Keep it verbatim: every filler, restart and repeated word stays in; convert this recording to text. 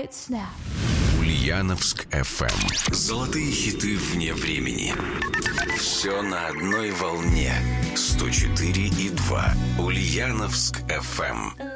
right snap. Ульяновск эф эм. Золотые хиты вне времени. Все на одной волне. сто четыре и два. Ульяновск эф эм.